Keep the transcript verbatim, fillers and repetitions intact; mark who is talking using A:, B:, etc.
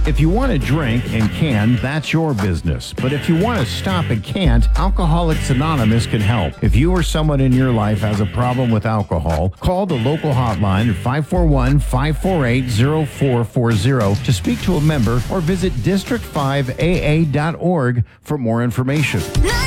A: If you want to drink and can, that's your business. But if you want to stop and can't, Alcoholics Anonymous can help. If you or someone in your life has a problem with alcohol, call the local hotline at five four one, five four eight, zero four four zero to speak to a member or visit district five A A dot org for more information.